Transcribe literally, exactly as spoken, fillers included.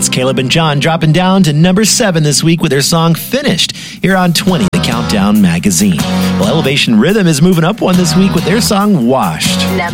That's Caleb and John dropping down to number seven this week with their song Finished here on twenty, the Countdown Magazine. Well, Elevation Rhythm is moving up one this week with their song Washed. Number